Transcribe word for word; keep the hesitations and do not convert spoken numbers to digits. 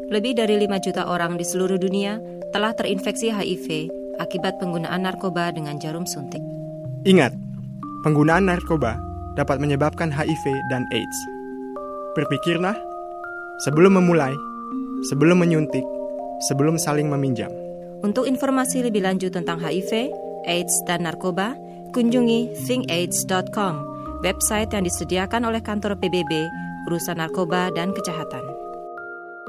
lebih dari lima juta orang di seluruh dunia telah terinfeksi H I V akibat penggunaan narkoba dengan jarum suntik. Ingat, penggunaan narkoba dapat menyebabkan H I V dan AIDS. Berpikirlah sebelum memulai, sebelum menyuntik, sebelum saling meminjam. Untuk informasi lebih lanjut tentang H I V, AIDS, dan narkoba, kunjungi think aids dot com, website yang disediakan oleh kantor P B B, urusan narkoba dan kejahatan.